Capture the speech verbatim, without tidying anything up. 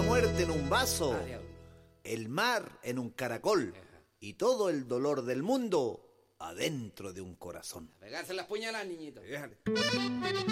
muerte en un vaso, Ah, diablo. el mar en un caracol y todo el dolor del mundo adentro de un corazón. A pegarse las puñaladas, niñito. Déjale.